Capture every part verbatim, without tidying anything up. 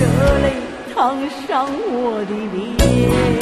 热泪烫伤我的脸。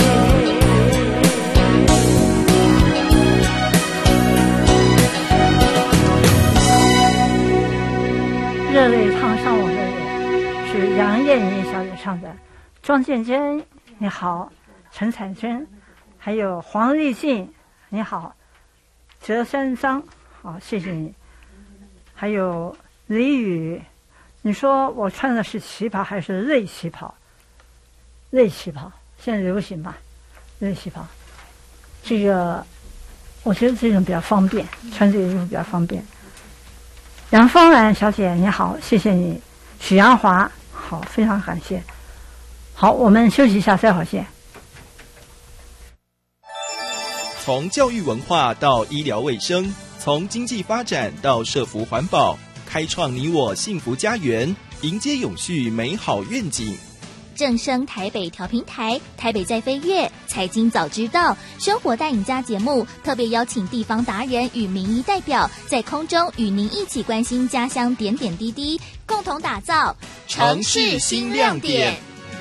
热泪烫伤我的脸，是杨艳妮小姐唱的。庄建珍你好，陈彩娟，还有黄丽静你好，折山章好，谢谢你。还有李宇，你说我穿的是旗袍还是类旗袍？类旗袍现在流行吧，类旗袍，这个我觉得这种比较方便，穿这个衣服比较方便。杨芳兰小姐你好，谢谢你。许阳华好，非常感谢。好，我们休息一下，待会儿见。 从教育文化到医疗卫生，从经济发展到社福环保，开创你我幸福家园，迎接永续美好愿景。 正声台北调频台，台北在飞跃，财经早知道，生活带引家节目特别邀请地方达人与民意代表，在空中与您一起关心家乡点点滴滴，共同打造城市新亮点。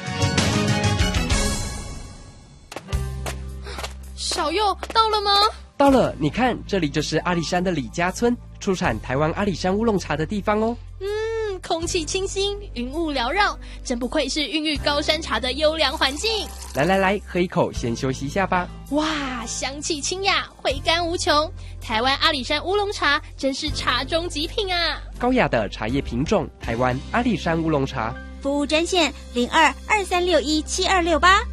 小佑到了吗？ 到了，你看，这里就是阿里山的李家村，出产台湾阿里山乌龙茶的地方哦。 嗯，空气清新，云雾缭绕，真不愧是孕育高山茶的优良环境。 来来来，喝一口，先休息一下吧。 哇，香气清雅，回甘无穷。台湾阿里山乌龙茶真是茶中极品啊！ 高雅的茶叶品种，台湾阿里山乌龙茶。 服务专线零二二三六一七二六八。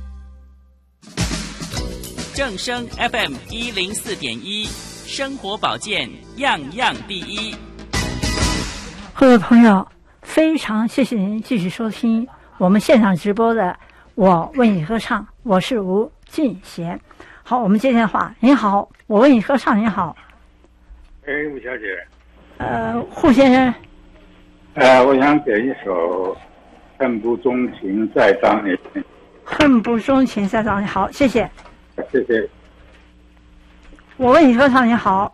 正声 F M 一零四点一，生活保健样样第一。 各位朋友，非常谢谢您继续收听我们现场直播的《我为你歌唱》，我是吴俊贤。好，我们接电话。您好，我为你歌唱。您好。 哎，吴小姐。 呃，胡先生。 呃，我想点一首《恨不钟情再当年》。 恨不钟情再当年。好，谢谢。 谢谢。 我为你歌唱。你好。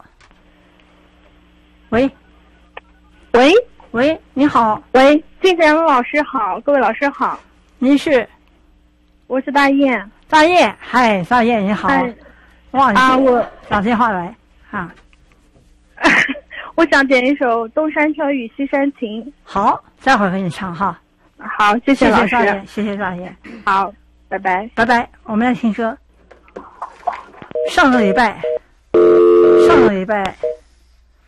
喂。 喂。 喂，你好。 喂，金贤老师好，各位老师好。 您是？ 我是大雁。 大雁，嗨，大雁你好。哇， 啊，我打电话来啊。 我想点一首《东山飘雨西山晴》。 好，待会儿给你唱哈。 好，谢谢老师， 谢谢大雁，谢谢大雁。 好，拜拜， 拜拜。我们来听歌。上个礼拜，上个礼拜。